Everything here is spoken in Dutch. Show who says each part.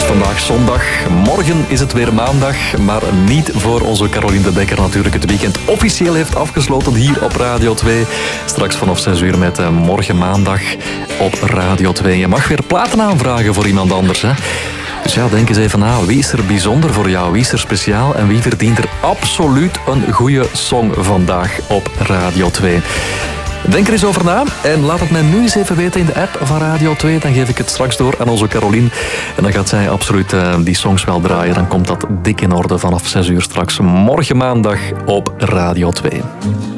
Speaker 1: vandaag zondag. Morgen is het weer maandag, maar niet voor onze Caroline de Bekker natuurlijk. Het weekend officieel heeft afgesloten hier op Radio 2. Straks vanaf 6 uur met Morgen Maandag op Radio 2. Je mag weer platen aanvragen voor iemand anders, hè? Dus ja, denk eens even na. Wie is er bijzonder voor jou? Wie is er speciaal? En wie verdient er absoluut een goede song vandaag op Radio 2? Denk er eens over na en laat het mij nu eens even weten in de app van Radio 2. Dan geef ik het straks door aan onze Caroline. En dan gaat zij absoluut die songs wel draaien. Dan komt dat dik in orde vanaf 6 uur straks. Morgen maandag op Radio 2.